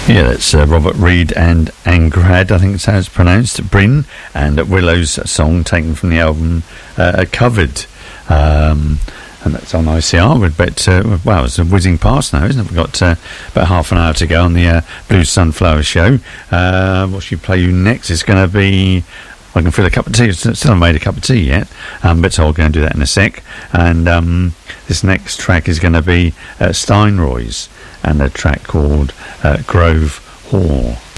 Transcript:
Yeah, that's Robert Reed and Angrad, I think it's how it's pronounced, Bryn, and Willow's song taken from the album Covered. And that's on ICR. But wow, it's a whizzing past now, isn't it? We've got about half an hour to go on the Blue Sunflower Show. What should we play you next? It's going to be... I can fill a cup of tea. Still haven't made a cup of tea yet, but so I'll go and do that in a sec. And this next track is going to be Steinroy's, and a track called Grove Hall.